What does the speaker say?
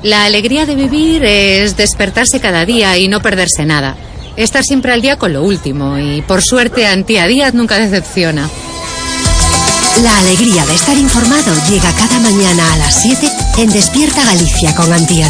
La alegría de vivir es despertarse cada día y no perderse nada. Estar siempre al día con lo último y, por suerte, Antía Díaz nunca decepciona. La alegría de estar informado llega cada mañana a las 7 en Despierta Galicia con Antía